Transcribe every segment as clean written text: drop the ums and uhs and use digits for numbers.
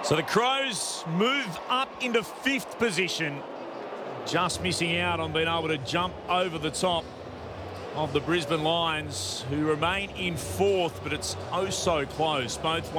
So the Crows move up into 5th position, just missing out on being able to jump over the top of the Brisbane Lions, who remain in 4th, but it's oh so close. Both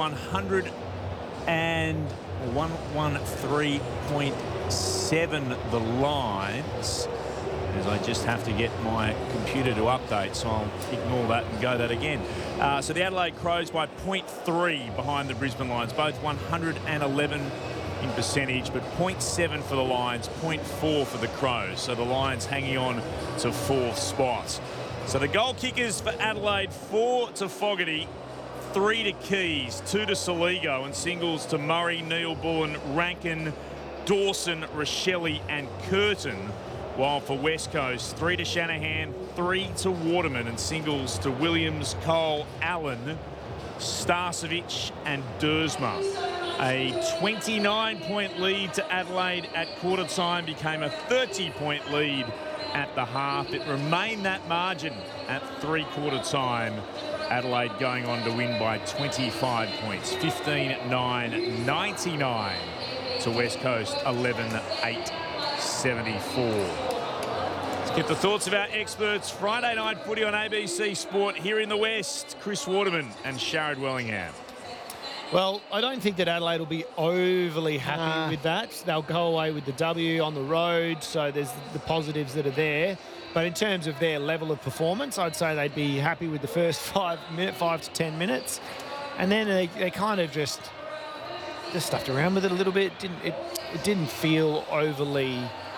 113.7 the Lions. As I just have to get my computer to update, so I'll ignore that and go that again. So the Adelaide Crows by 0.3 behind the Brisbane Lions, both 111 in percentage, but 0.7 for the Lions, 0.4 for the Crows. So the Lions hanging on to 4th spot. So the goal kickers for Adelaide, 4 to Fogarty, 3 to Keys, 2 to Soligo, and singles to Murray, Neil Bullen, Rankin, Dawson, Rochelle and Curtin. While for West Coast, 3 to Shanahan, 3 to Waterman, and singles to Williams, Cole, Allen, Starcevic and Dersma. A 29-point lead to Adelaide at quarter time became a 30-point lead at the half. It remained that margin at three-quarter time. Adelaide going on to win by 25 points, 15-9, 99 to West Coast, 11-8. 74. Let's get the thoughts of our experts. Friday night footy on ABC Sport here in the West. Chris Waterman and Sharad Wellingham. Well, I don't think that Adelaide will be overly happy with that. They'll go away with the W on the road, so there's the positives that are there. But in terms of their level of performance, I'd say they'd be happy with the first 5 to 10 minutes. And then they kind of just stuffed around with it a little bit. It didn't feel overly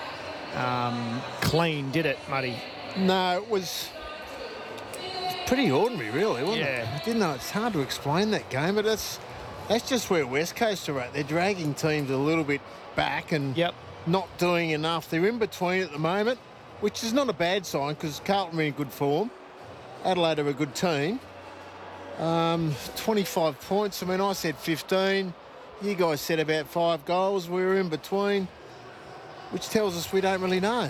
clean, did it, Muddy? No, it was pretty ordinary, really, wasn't it? I didn't know. It's hard to explain that game, but that's just where West Coast are at. They're dragging teams a little bit back and not doing enough. They're in between at the moment, which is not a bad sign because Carlton are in good form. Adelaide are a good team. 25 points. I mean, I said 15. You guys said about 5 goals. We were in between, which tells us we don't really know.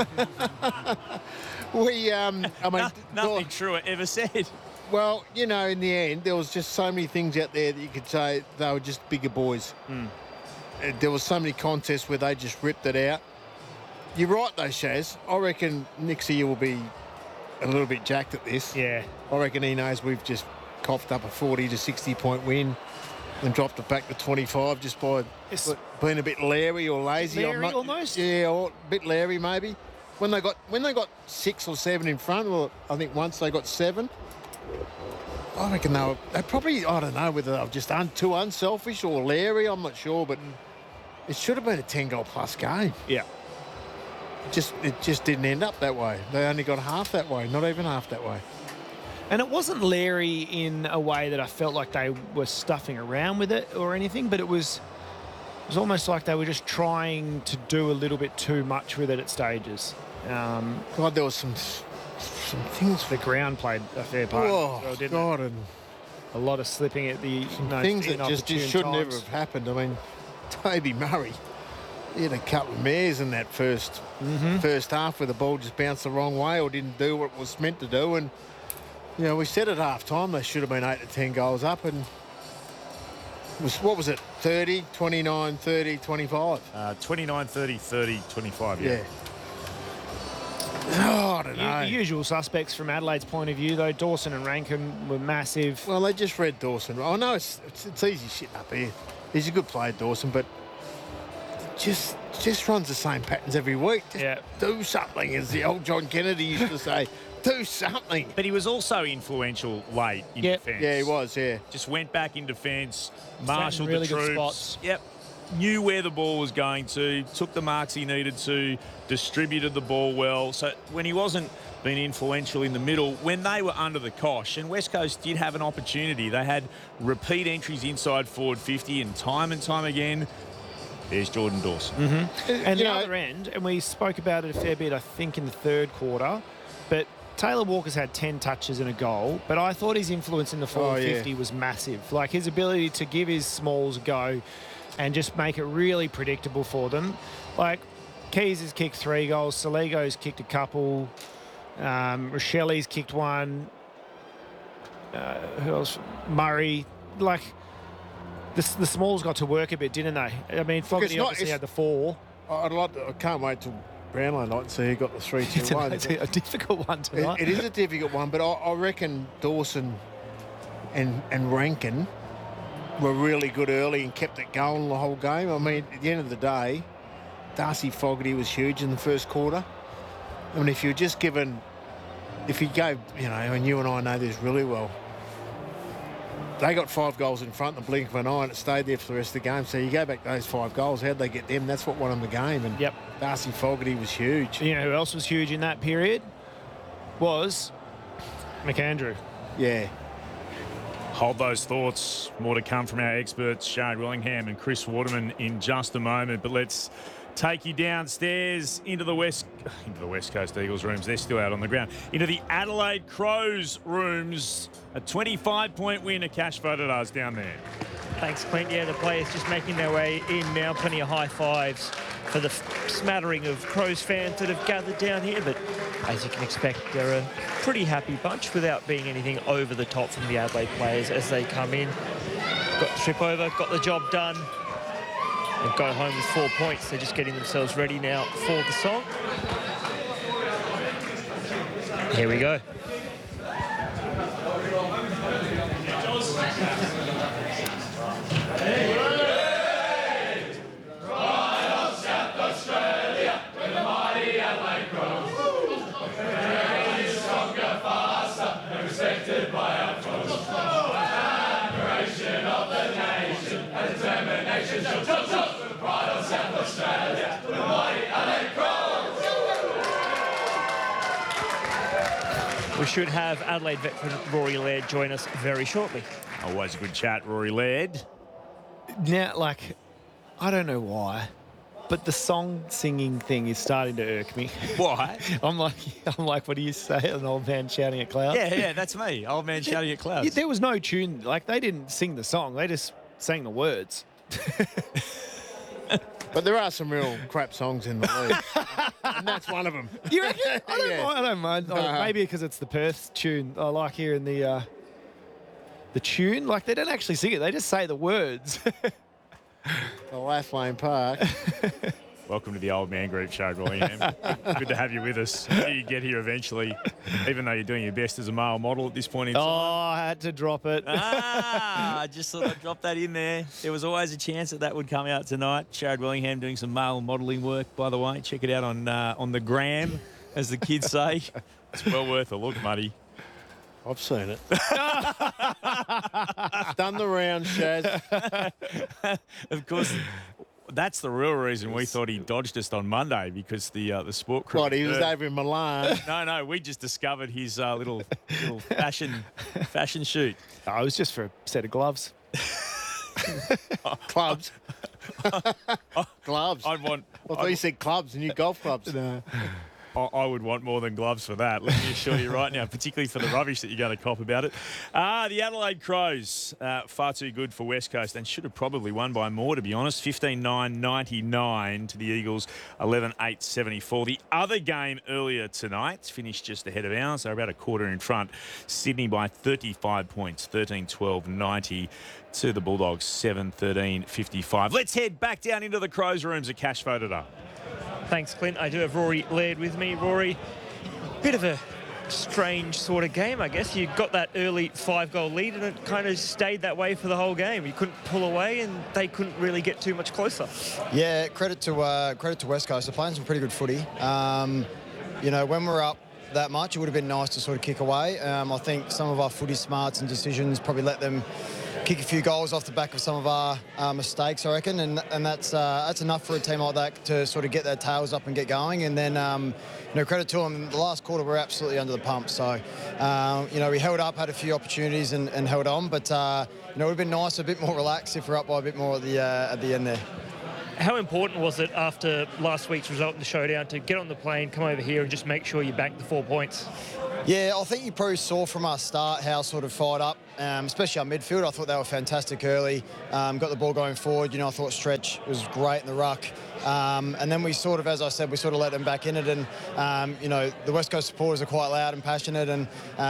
Nothing truer ever said. Well, you know, in the end, there was just so many things out there that you could say they were just bigger boys. There was so many contests where they just ripped it out. You're right, though, Shaz. I reckon Nixie will be a little bit jacked at this. Yeah. I reckon he knows we've just coughed up a 40 to 60-point win and dropped it back to 25 just by being a bit leery or lazy. Leery almost? Yeah, or a bit leery maybe. When they got 6 or 7 in front, or I think once they got 7, I reckon they probably, I don't know whether they were just too unselfish or leery, I'm not sure, but it should have been a 10-goal plus game. Yeah. It just didn't end up that way. They only got half that way, not even half that way. And it wasn't leery in a way that I felt like they were stuffing around with it or anything, but it was almost like they were just trying to do a little bit too much with it at stages. God, there was some things. The ground played a fair part. Oh, well, didn't God, it? and a lot of slipping at the things that just should times. never have happened. I mean, Toby Murray, he had a couple of mares in that first half where the ball just bounced the wrong way or didn't do what it was meant to do. And, you know, we said at half-time they should have been 8 to 10 goals up. And what was it, 30, 29, 30, 25? 29, 30, 30, 25, yeah. Oh, I don't know. The usual suspects from Adelaide's point of view, though. Dawson and Rankin were massive. Well, they just read Dawson. I know it's easy shit up here. He's a good player, Dawson, but just runs the same patterns every week. Just do something, as the old John Kennedy used to say. Do something. But he was also influential late in defence. Yeah, he was, yeah. Just went back in defence, marshalled really the good troops. spots. Yep. Knew where the ball was going to, took the marks he needed to, distributed the ball well. So when he wasn't being influential in the middle, when they were under the cosh, and West Coast did have an opportunity. They had repeat entries inside forward 50 and time again, there's Jordan Dawson. And the other end, and we spoke about it a fair bit, I think, in the third quarter, but Taylor Walker's had 10 touches and a goal, but I thought his influence in the forward 50 was massive. Like his ability to give his smalls a go and just make it really predictable for them. Like Keys has kicked 3 goals, Soligo's kicked a couple, Rochelle's kicked 1. Who else? Murray. Like The Smalls got to work a bit, didn't they? I mean, Fogarty obviously had the 4. I can't wait till Brownlow night and see who got the 3-2-1. It's a difficult one tonight. It is a difficult one, but I reckon Dawson and Rankin were really good early and kept it going the whole game. I mean, at the end of the day, Darcy Fogarty was huge in the first quarter. I mean, if you go, and you and I know this really well, they got 5 goals in front in the blink of an eye and it stayed there for the rest of the game. So you go back those 5 goals, how'd they get them? That's what won them the game. And yep. Darcy Fogarty was huge. You know who else was huge in that period? Was McAndrew. Yeah. Hold those thoughts. More to come from our experts, Shane Willingham and Chris Waterman, in just a moment. But let's take you downstairs into the West Coast Eagles rooms. They're still out on the ground. Into the Adelaide Crows rooms. A 25-point win. A cash voted us down there. Thanks, Clint. Yeah, the players just making their way in now. Plenty of high fives for the smattering of Crows fans that have gathered down here. But as you can expect, they're a pretty happy bunch without being anything over the top from the Adelaide players as they come in. Got the trip over, got the job done, and go home with 4 points. They're just getting themselves ready now for the song. Here we go. We should have Adelaide veteran Rory Laird join us very shortly. Always a good chat, Rory Laird. Now, I don't know why, but the song singing thing is starting to irk me. Why? I'm like, what do you say? An old man shouting at clouds? Yeah, that's me. Old man shouting at clouds. Yeah, there was no tune. They didn't sing the song. They just sang the words. But there are some real crap songs in the league. And that's one of them. You reckon? I don't mind. Maybe because it's the Perth tune. I like hearing the tune. They don't actually sing it. They just say the words. The Lathlane Park. Welcome to the Old Man Group Show, William. Good to have you with us. You get here eventually, even though you're doing your best as a male model at this point in time. Oh, I had to drop it. I just thought I'd drop that in there. There was always a chance that would come out tonight. Sharad Willingham doing some male modelling work, by the way. Check it out on the gram, as the kids say. It's well worth a look, Muddy. I've seen it. Done the round, Shaz. Of course. That's the real reason we thought he dodged us on Monday, because the sport crew. What, he was over in Milan? No, we just discovered his little fashion shoot. Oh, it was just for a set of gloves. Clubs. Gloves. I thought you said clubs, new golf clubs. No. I would want more than gloves for that, let me assure you right now, particularly for the rubbish that you're going to cop about it. The Adelaide Crows, far too good for West Coast, and should have probably won by more, to be honest. 15-9-99 to the Eagles, 11-8-74. The other game earlier tonight finished just ahead of ours. They're about a quarter in front. Sydney by 35 points, 13-12-90 to the Bulldogs, 7-13-55. Let's head back down into the Crows rooms at Cash Voted Up. Thanks, Clint. I do have Rory Laird with me. Rory, bit of a strange sort of game, I guess. You got that early 5-goal lead and it kind of stayed that way for the whole game. You couldn't pull away and they couldn't really get too much closer. Yeah, credit to West Coast. They're playing some pretty good footy. When we're up that much, it would have been nice to sort of kick away. I think some of our footy smarts and decisions probably let them kick a few goals off the back of some of our mistakes, I reckon, and that's enough for a team like that to sort of get their tails up and get going. And then, credit to them. The last quarter, we're absolutely under the pump. So, we held up, had a few opportunities, and held on. But it would have been nice, a bit more relaxed if we're up by a bit more at the end there. How important was it after last week's result in the showdown to get on the plane, come over here, and just make sure you banked the 4 points? Yeah, I think you probably saw from our start how sort of fired up, especially our midfield. I thought they were fantastic early, got the ball going forward. I thought Stretch was great in the ruck. And then we sort of, as I said, we sort of let them back in it. And, the West Coast supporters are quite loud and passionate and,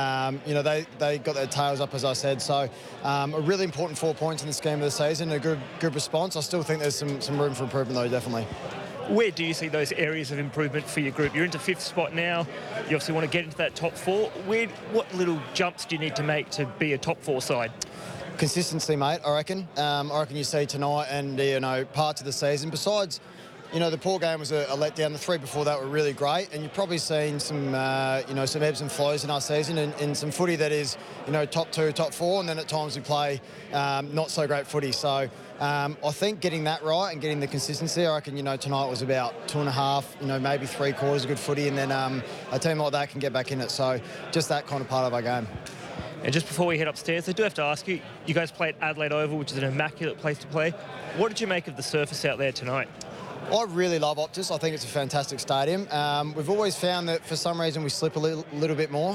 they got their tails up, as I said. So a really important 4 points in the scheme of the season, a good response. I still think there's some room for improvement, though, definitely. Where do you see those areas of improvement for your group? You're into 5th spot now. You obviously want to get into that top 4. What little jumps do you need to make to be a top 4 side? Consistency, mate, I reckon. I reckon you see tonight and, parts of the season. Besides, the Port game was a letdown. The 3 before that were really great. And you've probably seen some ebbs and flows in our season and some footy that is, top 2, top 4. And then at times we play not so great footy. So I think getting that right and getting the consistency, I reckon, tonight was about 2.5, maybe 3/4 of good footy. And then a team like that can get back in it. So just that kind of part of our game. And just before we head upstairs, I do have to ask you, you guys played Adelaide Oval, which is an immaculate place to play. What did you make of the surface out there tonight? I really love Optus. I think it's a fantastic stadium. We've always found that for some reason we slip a little bit more.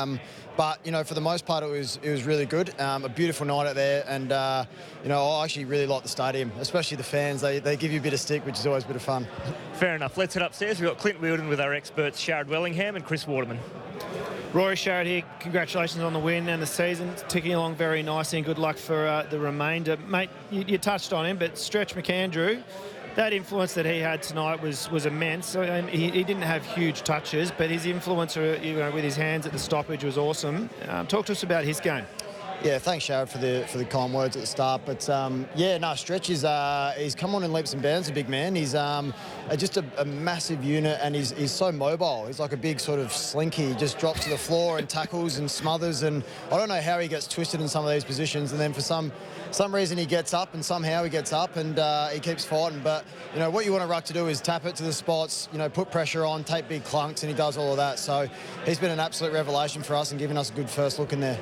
But, for the most part, it was really good. A beautiful night out there. And, I actually really like the stadium, especially the fans. They give you a bit of stick, which is always a bit of fun. Fair enough. Let's head upstairs. We've got Clint Wheeldon with our experts, Sharad Wellingham and Chris Waterman. Rory Sharad here. Congratulations on the win and the season. It's ticking along very nicely and good luck for the remainder. Mate, you touched on him, but Stretch McAndrew, that influence that he had tonight was immense. He didn't have huge touches, but his influence with his hands at the stoppage was awesome. Talk to us about his game. Yeah, thanks, Sharad, for the kind words at the start. But, Stretch is he's come on in leaps and bounds, a big man. He's just a massive unit, and he's so mobile. He's like a big sort of slinky. He just drops to the floor and tackles and smothers. And I don't know how he gets twisted in some of these positions. And then for some reason he gets up, and somehow he gets up and he keeps fighting. But, what you want a ruck to do is tap it to the spots, put pressure on, take big clunks, and he does all of that. So he's been an absolute revelation for us and giving us a good first look in there.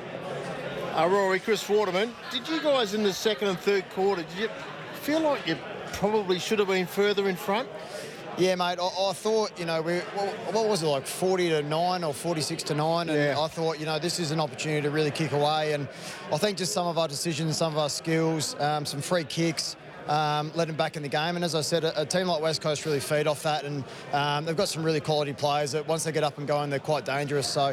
Rory, Chris Waterman, did you guys in the second and third quarter, did you feel like you probably should have been further in front? Yeah, mate, I thought, what was it, like 40-9 or 46-9? And yeah. I thought, this is an opportunity to really kick away. And I think just some of our decisions, some of our skills, some free kicks, led them back in the game. And as I said, a team like West Coast really feed off that. And they've got some really quality players that once they get up and going, they're quite dangerous. So,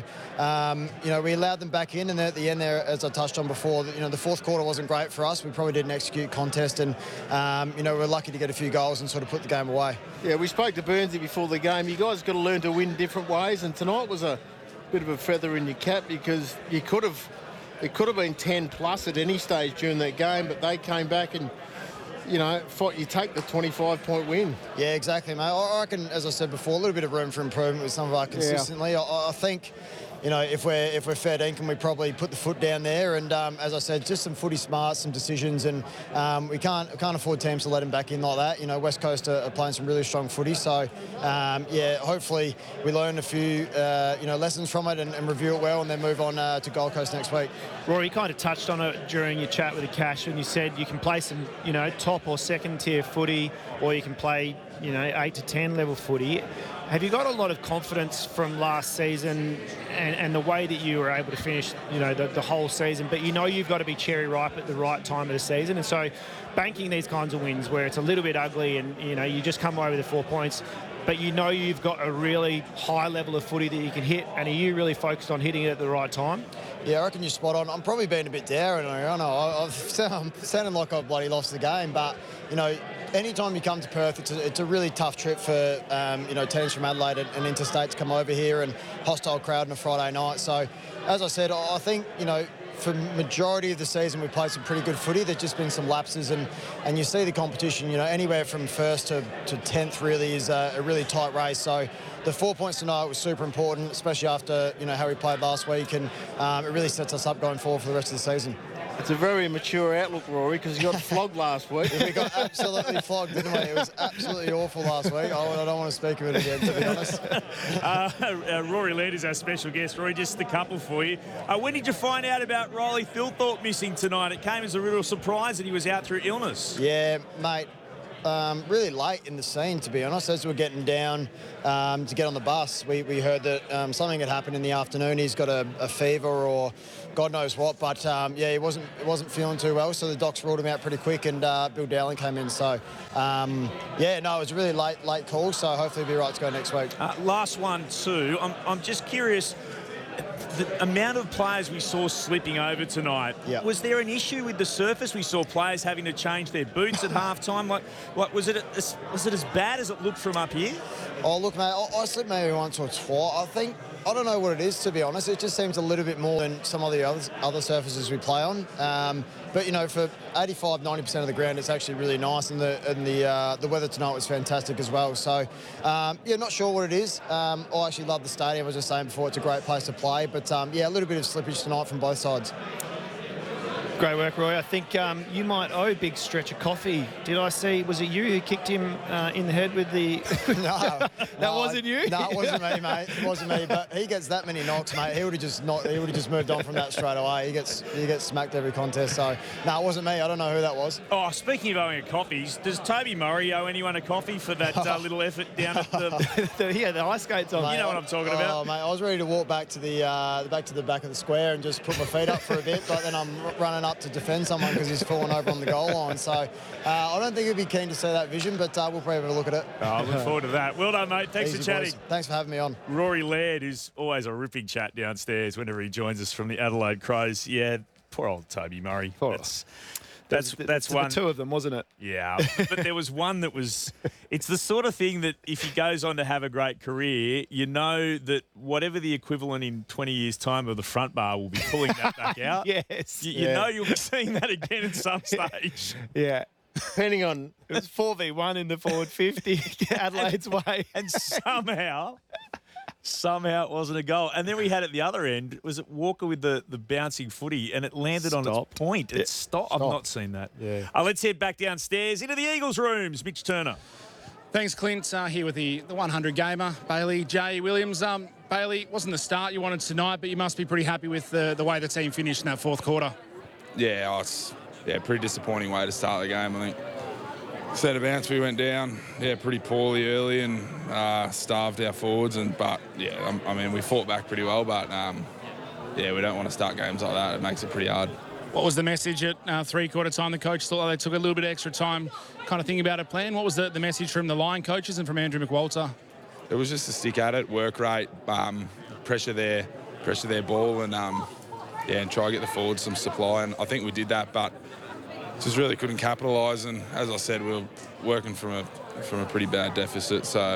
we allowed them back in. And then at the end there, as I touched on before, the fourth quarter wasn't great for us. We probably didn't execute contest. And, we're lucky to get a few goals and sort of put the game away. Yeah, we spoke to Burnsy before the game. You guys got to learn to win different ways. And tonight was a bit of a feather in your cap because it could have been 10 plus at any stage during that game. But they came back and you take the 25-point win. Yeah, exactly, mate. I reckon, as I said before, a little bit of room for improvement with some of our consistently. Yeah. I think, if we're fair dinkum, we probably put the foot down there. And as I said, just some footy smarts, some decisions, and we can't afford teams to let them back in like that. West Coast are playing some really strong footy. So, hopefully we learn a few, lessons from it and review it well, and then move on to Gold Coast next week. Rory, you kind of touched on it during your chat with Akash, and you said you can play some, top or second tier footy, or you can play, 8 to 10 level footy. Have you got a lot of confidence from last season and the way that you were able to finish, the whole season? But you've got to be cherry ripe at the right time of the season. And so banking these kinds of wins where it's a little bit ugly and, you just come away with the 4 points, but you've got a really high level of footy that you can hit. And are you really focused on hitting it at the right time? Yeah, I reckon you're spot on. I'm probably being a bit dour. I'm sounding like I've bloody lost the game. But, anytime you come to Perth, it's a really tough trip for, teams from Adelaide and interstate to come over here and hostile crowd on a Friday night. So, as I said, I think, for majority of the season, we've played some pretty good footy. There's just been some lapses, and you see the competition, anywhere from first to 10th really is a really tight race. So the 4 points tonight was super important, especially after, how we played last week, and it really sets us up going forward for the rest of the season. It's a very mature outlook, Rory, because you got flogged last week. We got absolutely flogged, didn't we? It was absolutely awful last week. I don't want to speak of it again, to be honest. Rory Laird is our special guest. Rory, just a couple for you. When did you find out about Riley Thilthorpe missing tonight? It came as a real surprise that he was out through illness. Yeah, mate. really late in the scene, to be honest. As we were getting down to get on the bus, we heard that something had happened in the afternoon. He's got a fever or God knows what, but he wasn't feeling too well, so the docs ruled him out pretty quick, and Bill Dowling came in. So, it was a really late call, so hopefully he'll be right to go next week. Last one too. I'm just curious. The amount of players we saw slipping over tonight, was there an issue with the surface? We saw players having to change their boots at half-time. Like, was it as bad as it looked from up here? Oh, look, mate, I slipped maybe once or twice. I don't know what it is, to be honest. It just seems a little bit more than some of the other surfaces we play on. But, for 85, 90% of the ground, it's actually really nice, and the weather tonight was fantastic as well. So, not sure what it is. I actually love the stadium. I was just saying before, it's a great place to play. But, a little bit of slippage tonight from both sides. Great work, Roy. I think you might owe Big Stretch a coffee. Did I see? Was it you who kicked him in the head with the? No, that wasn't you. No, it wasn't me, mate. It wasn't me. But he gets that many knocks, mate. He would have just moved on from that straight away. He gets smacked every contest. So no, it wasn't me. I don't know who that was. Oh, speaking of owing a coffee, does Toby Murray owe anyone a coffee for that little effort down at the ice skates on? Mate, you know what I'm talking about. Oh, mate, I was ready to walk back to the back of the square and just put my feet up for a bit, but then I'm running up to defend someone because he's fallen over on the goal line. So I don't think he'd be keen to see that vision, but we'll probably have a look at it. I look forward to that. Well done, mate. Thanks for chatting. Boys. Thanks for having me on. Rory Laird, who's always a ripping chat downstairs whenever he joins us from the Adelaide Crows. Yeah, poor old Toby Murray. That's one. The two of them, wasn't it? Yeah, but there was one that was. It's the sort of thing that if he goes on to have a great career, you know that whatever the equivalent in 20 years' time of the front bar will be pulling that back out. Yes. You know you'll be seeing that again at some stage. Yeah. Depending on, it was 4v1 in the forward 50, Adelaide's way. And somehow it wasn't a goal. And then we had at the other end, was it Walker with the bouncing footy, and it landed on its point. It stopped. I've not seen that. Yeah. Let's head back downstairs into the Eagles' rooms. Mitch Turner. Thanks, Clint. Here with the 100 gamer, Bailey J. Williams. Bailey, wasn't the start you wanted tonight, but you must be pretty happy with the way the team finished in that fourth quarter. Yeah, it's pretty disappointing way to start the game. I think set of bounce, we went down, pretty poorly early and starved our forwards. We fought back pretty well, but we don't want to start games like that. It makes it pretty hard. What was the message at three-quarter time? The coach thought they took a little bit extra time kind of thinking about a plan. What was the message from the line coaches and from Andrew McWalter? It was just to stick at it, work rate, pressure their ball and try to get the forwards some supply. And I think we did that, but just really couldn't capitalise. And as I said, we were working from a pretty bad deficit. So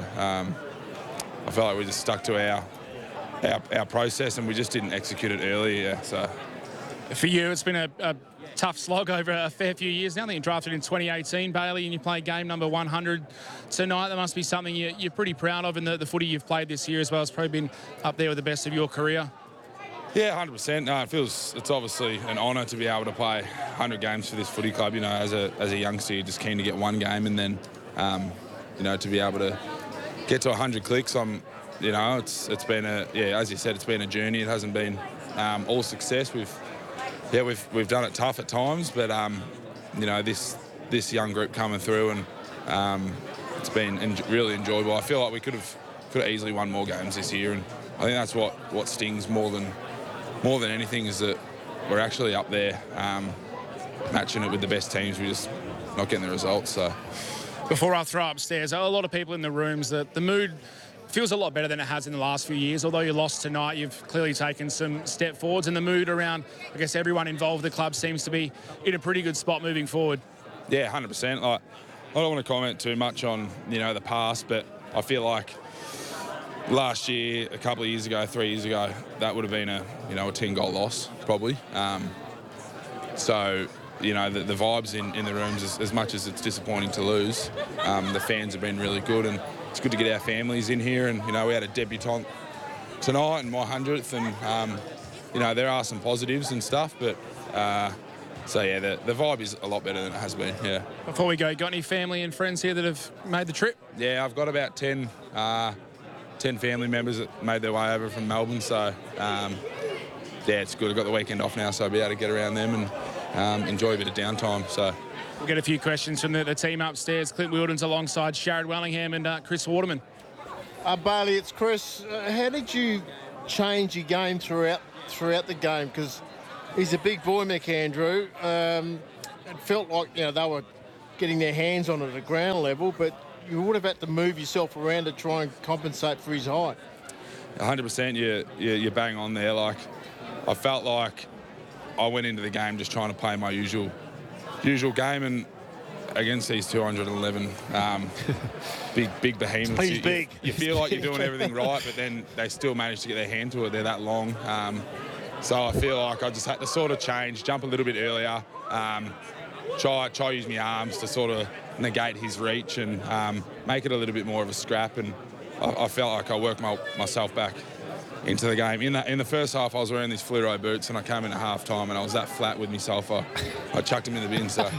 I felt like we just stuck to our process and we just didn't execute it early. Yeah, so. For you, it's been a tough slog over a fair few years now. I think you drafted in 2018, Bailey, and you played game number 100 tonight. That must be something you're pretty proud of in the footy you've played this year as well. It's probably been up there with the best of your career. Yeah, 100%. No, it's obviously an honour to be able to play 100 games for this footy club. You know, as a youngster, you're just keen to get one game, and then, to be able to get to 100 clicks. It's been as you said, it's been a journey. It hasn't been all success. We've done it tough at times, but this young group coming through and it's been really enjoyable. I feel like we could have easily won more games this year, and I think that's what stings more than anything is that we're actually up there matching it with the best teams. We're just not getting the results. So before I throw upstairs, a lot of people in the rooms that the mood feels a lot better than it has in the last few years. Although you lost tonight, you've clearly taken some step forwards, and the mood around, I guess, everyone involved with the club seems to be in a pretty good spot moving forward. Yeah, 100%. I don't want to comment too much on the past, but I feel like last year, a couple of years ago, 3 years ago, that would have been a 10-goal loss probably. The vibes in the rooms, as much as it's disappointing to lose, the fans have been really good, and it's good to get our families in here. And we had a debutante tonight and my 100th, and there are some positives and stuff, but the vibe is a lot better than it has been. Yeah. Before we go, got any family and friends here that have made the trip? Yeah, I've got about 10 family members that made their way over from Melbourne, so it's good. I've got the weekend off now, so I'll be able to get around them and enjoy a bit of downtime. So. We'll get a few questions from the team upstairs. Clint Wilden's alongside Sharad Wellingham and Chris Waterman. Bailey, it's Chris. How did you change your game throughout the game? Because he's a big boy, McAndrew. It felt like they were getting their hands on it at ground level, but you would have had to move yourself around to try and compensate for his height. 100%, you're bang on there. Like, I felt like I went into the game just trying to play my usual game, and against these 211 big behemoths, He's big. You feel like you're doing everything right, but then they still manage to get their hand to it. They're that long. So I feel like I just had to sort of change, jump a little bit earlier, try use my arms to sort of negate his reach and make it a little bit more of a scrap. And I felt like I worked myself back into the game. In the first half, I was wearing these fluoro boots, and I came in at half time, and I was that flat with myself. I chucked him in the bin. So,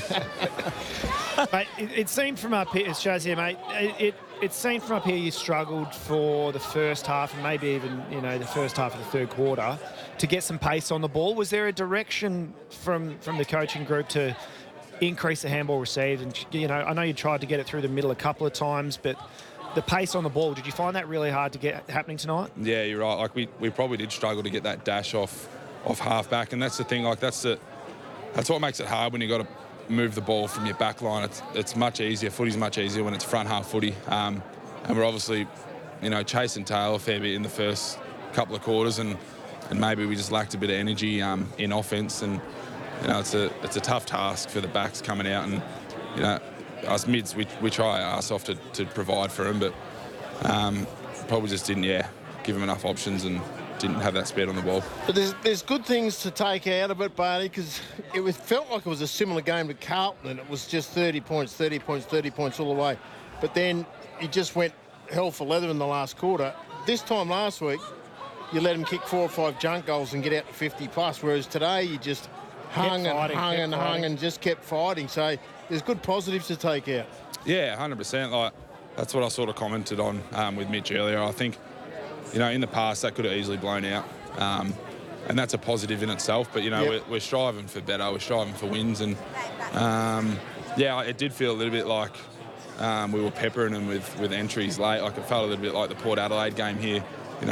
mate, it seemed from up here, it shows here, mate. It seemed from up here you struggled for the first half, and maybe even the first half of the third quarter, to get some pace on the ball. Was there a direction from the coaching group to increase the handball received? And I know you tried to get it through the middle a couple of times, but the pace on the ball, did you find that really hard to get happening tonight? Yeah, you're right. Like we probably did struggle to get that dash off half back, and that's the thing. Like that's what makes it hard when you got to move the ball from your back line. It's much easier. Footy's much easier when it's front half footy, and we're obviously chasing tail a fair bit in the first couple of quarters, and maybe we just lacked a bit of energy in offense, and it's a tough task for the backs coming out, and us mids, we try our ass off to provide for them, but probably just didn't, give them enough options and didn't have that speed on the ball. But there's good things to take out of it, Barney, because it felt like it was a similar game to Carlton, and it was just 30 points all the way. But then you just went hell for leather in the last quarter. This time last week, you let them kick 4 or 5 junk goals and get out to 50 plus, whereas today you just hung and just kept fighting. So there's good positives to take out. Yeah, 100%. Like that's what I sort of commented on with Mitch earlier. I think, in the past that could have easily blown out, and that's a positive in itself. But we're striving for better. We're striving for wins, and it did feel a little bit like we were peppering them with entries late. Like it felt a little bit like the Port Adelaide game here.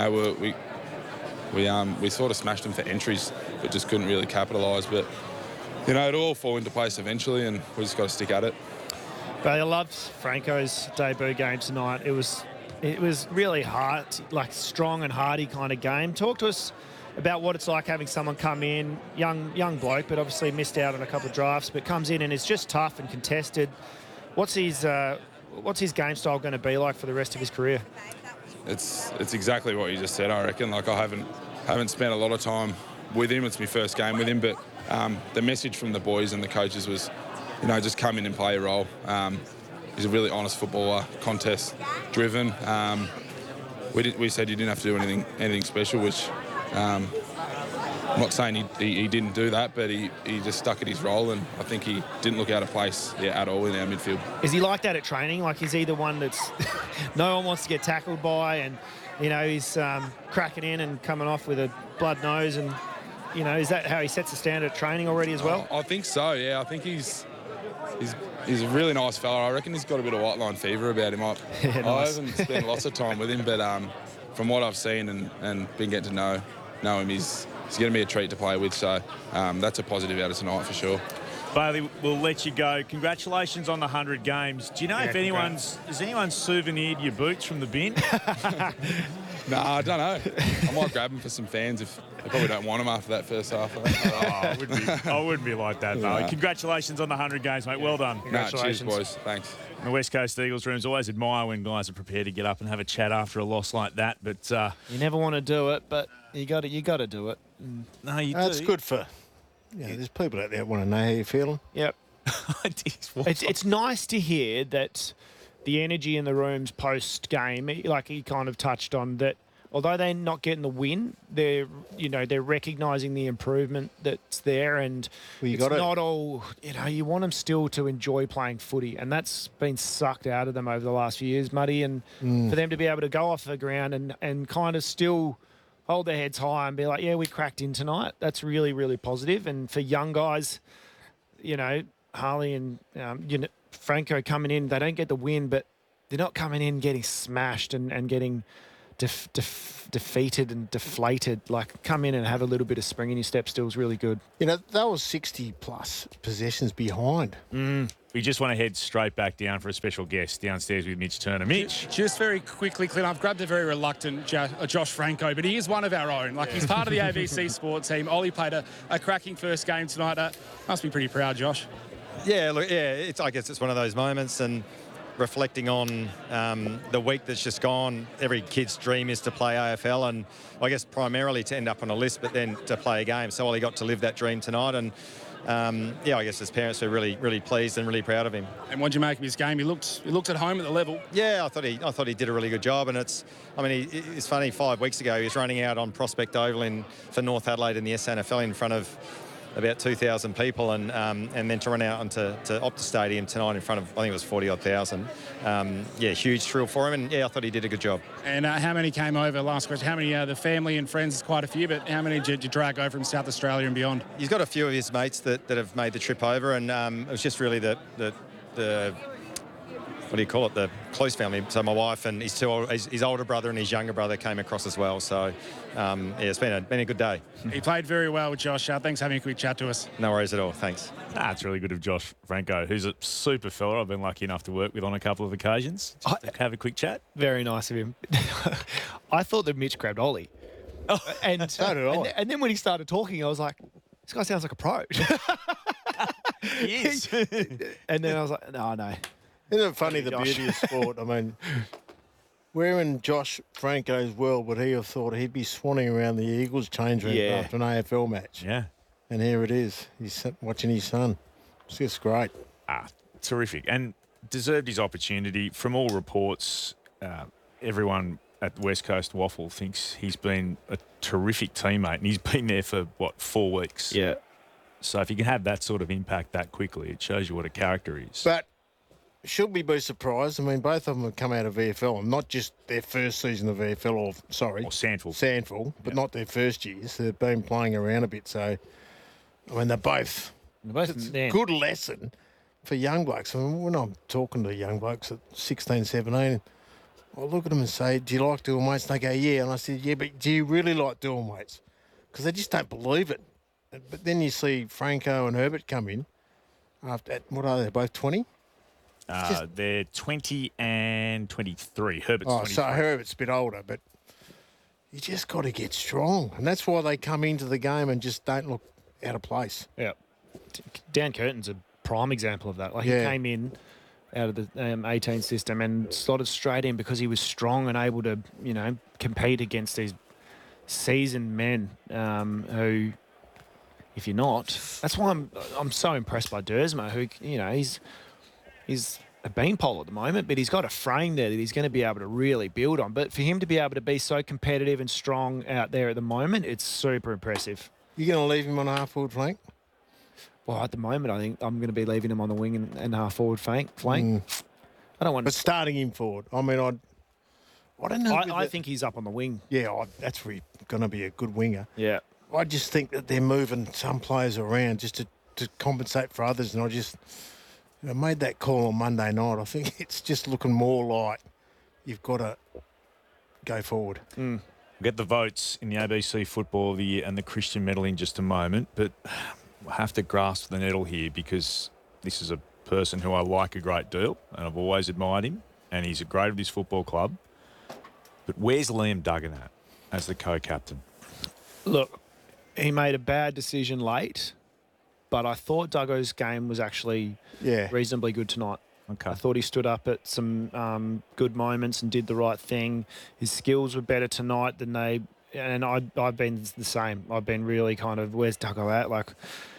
We sort of smashed them for entries, but just couldn't really capitalise. But it'll all fall into place eventually, and we just got to stick at it. But I loved Franco's debut game tonight. It was really hard, like strong and hardy kind of game. Talk to us about what it's like having someone come in, young bloke, but obviously missed out on a couple of drafts, but comes in and is just tough and contested. What's his game style going to be like for the rest of his career? It's exactly what you just said, I reckon. Like I haven't spent a lot of time with him. It's my first game with him, but the message from the boys and the coaches was, just come in and play a role. He's a really honest footballer, contest driven. We said you didn't have to do anything special, which I'm not saying he didn't do that, but he just stuck at his role, and I think he didn't look out of place at all in our midfield. Is he like that at training? Like, is he the one that's no one wants to get tackled by, and he's cracking in and coming off with a blood nose, and is that how he sets the standard at training already as well? I think so. Yeah, I think he's a really nice fella. I reckon he's got a bit of white line fever about him. Nice. I haven't spent lots of time with him, but from what I've seen and been getting to know him, he's going to be a treat to play with. So that's a positive out of tonight for sure. Bailey, we'll let you go. Congratulations on the 100 games. Do you know if has anyone souvenired your boots from the bin? No, I don't know. I might grab them for some fans if they probably don't want them after that first half. I wouldn't be like that, Bailey. No. Congratulations on the 100 games, mate. Well done. Cheers, boys. Thanks. In the West Coast Eagles rooms, always admire when guys are prepared to get up and have a chat after a loss like that. But you never want to do it, but you got to do it. No, you do. That's good for. There's people out there that want to know how you're feeling. Yep. It's nice to hear that the energy in the rooms post-game, like he kind of touched on, that although they're not getting the win, they're recognising the improvement that's there, and not all, you want them still to enjoy playing footy, and that's been sucked out of them over the last few years, Muddy, and for them to be able to go off the ground and kind of still hold their heads high and be like, yeah, we cracked in tonight. That's really, really positive. And for young guys, Harley and Franco coming in, they don't get the win, but they're not coming in getting smashed and getting defeated and deflated. Like, come in and have a little bit of spring in your step still is really good. They were 60-plus possessions behind. We just want to head straight back down for a special guest downstairs with Mitch Turner. Mitch. Just very quickly, Clint, I've grabbed a very reluctant Josh Franco, but he is one of our own. Like, he's part of the ABC Sport team. Ollie played a cracking first game tonight. Must be pretty proud, Josh. Yeah, look, I guess it's one of those moments, and reflecting on the week that's just gone, every kid's dream is to play AFL, and I guess primarily to end up on a list, but then to play a game. So Ollie got to live that dream tonight, and I guess his parents were really, really pleased and really proud of him. And what did you make of his game? He looked at home at the level. Yeah, I thought he did a really good job, and it's funny. 5 weeks ago, he was running out on Prospect Oval for North Adelaide in the SNFL in front of about 2,000 people, and then to run out onto Optus Stadium tonight in front of, I think it was 40-odd thousand. Huge thrill for him, and I thought he did a good job. And how many came over? Last question. How many? The family and friends is quite a few, but how many did you drag over from South Australia and beyond? He's got a few of his mates that have made the trip over, and it was just really the what do you call it? The close family. So my wife and his older brother and his younger brother came across as well. So it's been a good day. He played very well with Josh. Thanks for having a quick chat to us. No worries at all. Thanks. It's really good of Josh Franco, who's a super fella I've been lucky enough to work with on a couple of occasions. Just to have a quick chat. Very nice of him. I thought that Mitch grabbed Ollie. And so did I. And then when he started talking, I was like, this guy sounds like a pro. He is. And then I was like, no. Isn't it funny, the Josh. beauty of sport? I mean, where in Josh Franco's world would he have thought he'd be swanning around the Eagles change room after an AFL match? Yeah. And here it is. He's watching his son. It's just great. Terrific. And deserved his opportunity. From all reports, everyone at West Coast Waffle thinks he's been a terrific teammate, and he's been there for, 4 weeks? Yeah. So if you can have that sort of impact that quickly, it shows you what a character is. But should we be surprised? I mean, both of them have come out of VFL, and not just their first season of VFL, or Sandford, but not their first years. They've been playing around a bit, so, I mean, they're both it's a good lesson for young blokes. I mean, when I'm talking to young blokes at 16, 17, I look at them and say, do you like doing weights? And they go, yeah. And I said, yeah, but do you really like doing weights? Because they just don't believe it. But then you see Franco and Herbert come in. What are they, both 20? They're 20 and 23. Herbert's 23. So Herbert's a bit older, but you just got to get strong. And that's why they come into the game and just don't look out of place. Yeah. Dan Curtin's a prime example of that. Like, he came in out of the 18 system and slotted straight in because he was strong and able to, compete against these seasoned men who, if you're not, that's why I'm so impressed by Dersma, who, he's a beanpole at the moment, but he's got a frame there that he's going to be able to really build on. But for him to be able to be so competitive and strong out there at the moment, it's super impressive. You're going to leave him on a half-forward flank? Well, at the moment, I think I'm going to be leaving him on the wing and half-forward flank. I don't want But starting him forward. I mean, I don't know. I think he's up on the wing. Yeah, that's where he's going to be a good winger. Yeah. I just think that they're moving some players around just to compensate for others, and I just made that call on Monday night. I think it's just looking more like you've got to go forward. We'll get the votes in the ABC Football of the Year and the Christian Medal in just a moment, but we'll have to grasp the nettle here because this is a person who I like a great deal, and I've always admired him, and he's a great of this football club. But where's Liam Duggan at as the co-captain? Look, he made a bad decision late, but I thought Duggo's game was actually reasonably good tonight. Okay. I thought he stood up at some good moments and did the right thing. His skills were better tonight than I've been the same. I've been really kind of, where's Duggo at? Like,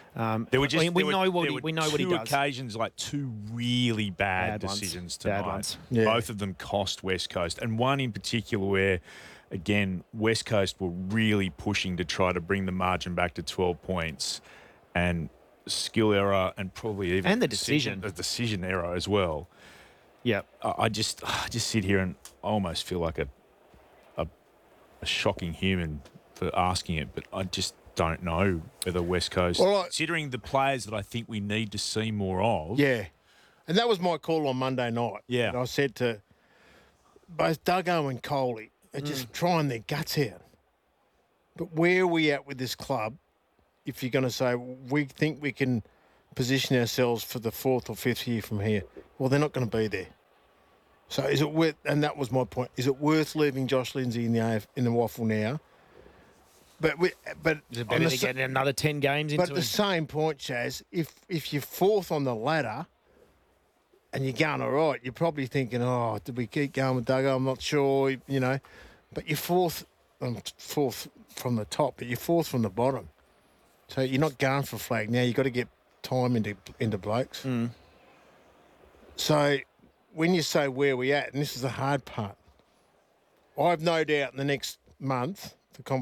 we know what he does. Two occasions, like two really bad decisions tonight. Bad ones. Yeah. Both of them cost West Coast, and one in particular where, again, West Coast were really pushing to try to bring the margin back to 12 points, and skill error and probably even and the decision error as well. Yeah, I just sit here and almost feel like a shocking human for asking it, but I just don't know whether West Coast, considering the players that I think we need to see more of. Yeah. And that was my call on Monday night. Yeah. And I said to both Duggo and Coley, are just trying their guts out. But where are we at with this club if you're going to say we think we can position ourselves for the 4th or 5th year from here? Well, they're not going to be there. So is it worth, and that was my point, is it worth leaving Josh Lindsay in the waffle now? But is it better to get another 10 games into But at the same point, Chaz, if you're 4th on the ladder and you're going all right, you're probably thinking, oh, did we keep going with Duggo? I'm not sure, you know. But you're 4th from the top, but you're 4th from the bottom. So you're not going for a flag now. You've got to get time into blokes. So when you say where we at, and this is the hard part, I have no doubt in the next month